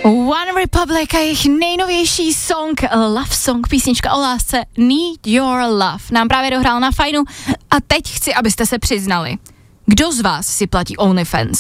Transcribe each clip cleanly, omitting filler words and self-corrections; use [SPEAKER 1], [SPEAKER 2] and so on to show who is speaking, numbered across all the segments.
[SPEAKER 1] One Republic a jejich nejnovější song, love song, písnička o lásce Need Your Love nám právě dohrál na Fajnu a teď chci, abyste se přiznali. Kdo z vás si platí OnlyFans?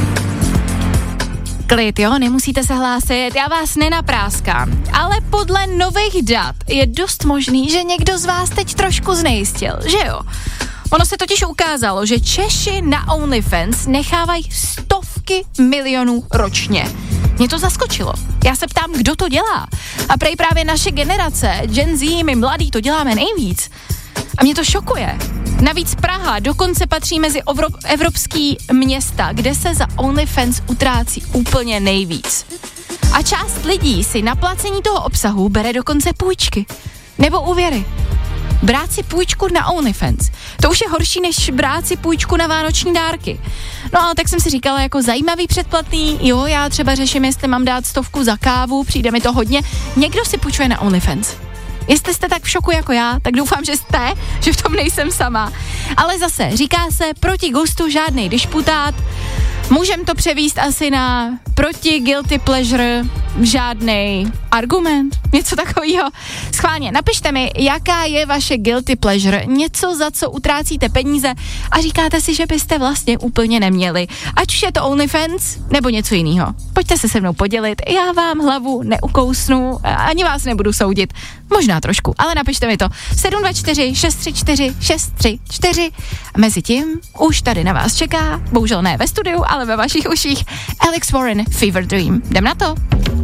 [SPEAKER 1] Klid, jo, nemusíte se hlásit, já vás nenapráskám, ale podle nových dat je dost možný, že někdo z vás teď trošku znejistil, že jo? Ono se totiž ukázalo, že Češi na OnlyFans nechávají stovky milionů ročně. Mě to zaskočilo. Já se ptám, kdo to dělá. A prej právě naše generace, Gen Z, my mladí, to děláme nejvíc. A mě to šokuje. Navíc Praha dokonce patří mezi evropský města, kde se za OnlyFans utrácí úplně nejvíc. A část lidí si na placení toho obsahu bere dokonce půjčky. Nebo úvěry. Brát si půjčku na OnlyFans. To už je horší, než brát si půjčku na vánoční dárky. No ale tak jsem si říkala, jako zajímavý předplatný, jo, já třeba řeším, jestli mám dát 100 za kávu, přijde mi to hodně. Někdo si půjčuje na OnlyFans. Jestli jste tak v šoku jako já, tak doufám, že jste, že v tom nejsem sama. Ale zase, říká se, proti gustu žádnej disputát. Můžem to převíst asi na proti guilty pleasure žádnej argument, něco takového. Schválně, napište mi, jaká je vaše guilty pleasure, něco, za co utrácíte peníze a říkáte si, že byste vlastně úplně neměli. Ať už je to OnlyFans nebo něco jiného. Pojďte se mnou podělit, já vám hlavu neukousnu, ani vás nebudu soudit. Možná trošku, ale napište mi to. 724 634 634. Mezitím už tady na vás čeká, bohužel ne ve studiu, ale ve vašich uších, Alex Warren, Fever Dream. Jdem na to.